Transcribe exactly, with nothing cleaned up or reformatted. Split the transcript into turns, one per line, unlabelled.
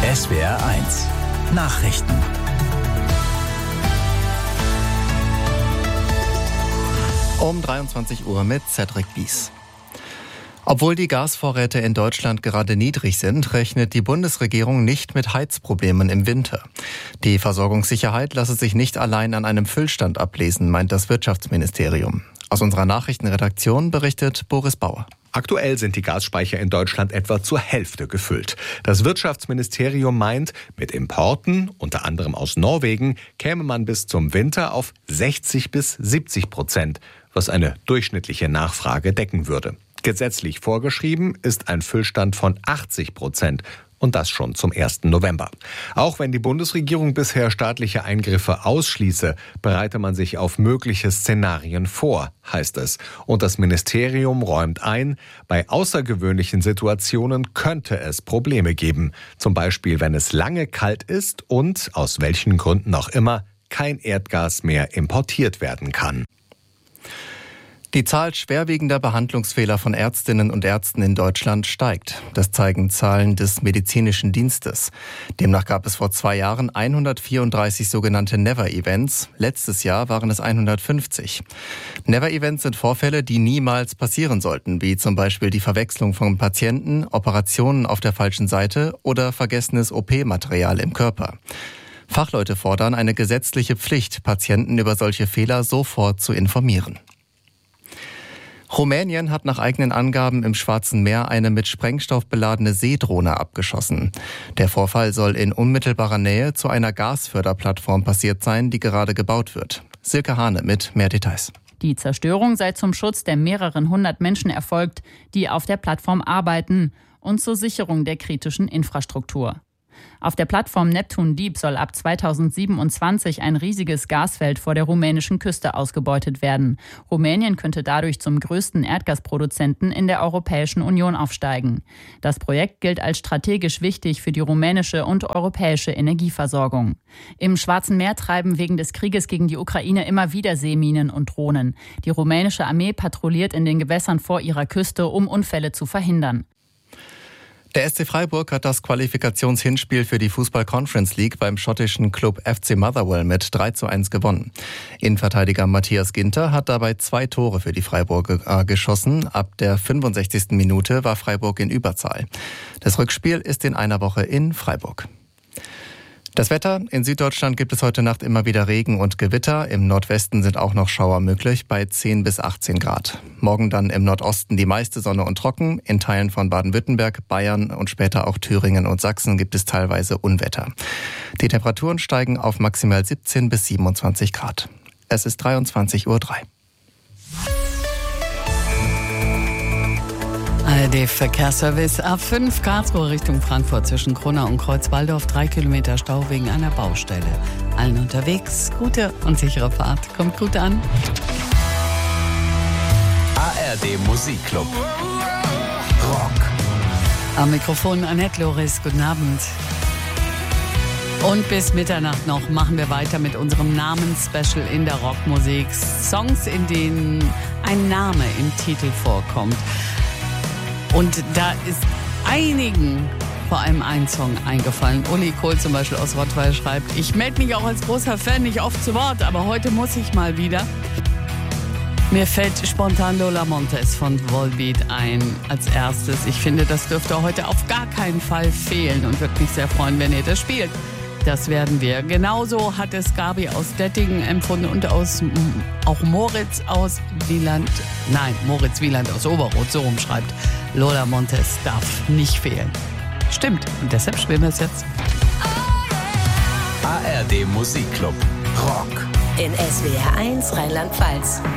S W R eins Nachrichten.
Um dreiundzwanzig Uhr mit Cedric Bies. Obwohl die Gasvorräte in Deutschland gerade niedrig sind, rechnet die Bundesregierung nicht mit Heizproblemen im Winter. Die Versorgungssicherheit lasse sich nicht allein an einem Füllstand ablesen, meint das Wirtschaftsministerium. Aus unserer Nachrichtenredaktion berichtet Boris Bauer.
Aktuell sind die Gasspeicher in Deutschland etwa zur Hälfte gefüllt. Das Wirtschaftsministerium meint, mit Importen, unter anderem aus Norwegen, käme man bis zum Winter auf sechzig bis siebzig Prozent, was eine durchschnittliche Nachfrage decken würde. Gesetzlich vorgeschrieben ist ein Füllstand von achtzig Prozent. Und das schon zum ersten November. Auch wenn die Bundesregierung bisher staatliche Eingriffe ausschließe, bereite man sich auf mögliche Szenarien vor, heißt es. Und das Ministerium räumt ein, bei außergewöhnlichen Situationen könnte es Probleme geben. Zum Beispiel, wenn es lange kalt ist und, aus welchen Gründen auch immer, kein Erdgas mehr importiert werden kann.
Die Zahl schwerwiegender Behandlungsfehler von Ärztinnen und Ärzten in Deutschland steigt. Das zeigen Zahlen des medizinischen Dienstes. Demnach gab es vor zwei Jahren hundertvierunddreißig sogenannte Never-Events. Letztes Jahr waren es hundertfünfzig. Never-Events sind Vorfälle, die niemals passieren sollten, wie zum Beispiel die Verwechslung von Patienten, Operationen auf der falschen Seite oder vergessenes O P-Material im Körper. Fachleute fordern eine gesetzliche Pflicht, Patienten über solche Fehler sofort zu informieren. Rumänien hat nach eigenen Angaben im Schwarzen Meer eine mit Sprengstoff beladene Seedrohne abgeschossen. Der Vorfall soll in unmittelbarer Nähe zu einer Gasförderplattform passiert sein, die gerade gebaut wird. Silke Hane mit mehr Details.
Die Zerstörung sei zum Schutz der mehreren hundert Menschen erfolgt, die auf der Plattform arbeiten, und zur Sicherung der kritischen Infrastruktur. Auf der Plattform Neptun Deep soll ab zweitausendsiebenundzwanzig ein riesiges Gasfeld vor der rumänischen Küste ausgebeutet werden. Rumänien könnte dadurch zum größten Erdgasproduzenten in der Europäischen Union aufsteigen. Das Projekt gilt als strategisch wichtig für die rumänische und europäische Energieversorgung. Im Schwarzen Meer treiben wegen des Krieges gegen die Ukraine immer wieder Seeminen und Drohnen. Die rumänische Armee patrouilliert in den Gewässern vor ihrer Küste, um Unfälle zu verhindern.
Der S C Freiburg hat das Qualifikationshinspiel für die Fußball-Conference League beim schottischen Club F C Motherwell mit drei zu eins gewonnen. Innenverteidiger Matthias Ginter hat dabei zwei Tore für die Freiburger geschossen. Ab der fünfundsechzigsten Minute war Freiburg in Überzahl. Das Rückspiel ist in einer Woche in Freiburg. Das Wetter: In Süddeutschland gibt es heute Nacht immer wieder Regen und Gewitter. Im Nordwesten sind auch noch Schauer möglich bei zehn bis achtzehn Grad. Morgen dann im Nordosten die meiste Sonne und trocken. In Teilen von Baden-Württemberg, Bayern und später auch Thüringen und Sachsen gibt es teilweise Unwetter. Die Temperaturen steigen auf maximal siebzehn bis siebenundzwanzig Grad. Es ist dreiundzwanzig Uhr drei.
A R D-Verkehrsservice A fünf Karlsruhe Richtung Frankfurt zwischen Kronau und Kreuzwaldorf. Drei Kilometer Stau wegen einer Baustelle. Allen unterwegs gute und sichere Fahrt. Kommt gut an.
A R D Musikclub. Rock.
Am Mikrofon Annette Loris. Guten Abend. Und bis Mitternacht noch machen wir weiter mit unserem Namensspecial in der Rockmusik. Songs, in denen ein Name im Titel vorkommt. Und da ist einigen vor allem ein Song eingefallen. Uli Kohl zum Beispiel aus Rottweil schreibt: Ich melde mich auch als großer Fan nicht oft zu Wort, aber heute muss ich mal wieder. Mir fällt spontan Lola Montez von Volbeat ein als erstes. Ich finde, das dürfte heute auf gar keinen Fall fehlen und würde mich sehr freuen, wenn ihr das spielt. Das werden wir. Genauso hat es Gabi aus Dettingen empfunden und aus, auch Moritz aus Wieland. Nein, Moritz Wieland aus Oberrot, so rumschreibt: Lola Montez darf nicht fehlen. Stimmt, und deshalb spielen wir es jetzt.
A R D Musikclub. Rock.
In S W R eins Rheinland-Pfalz.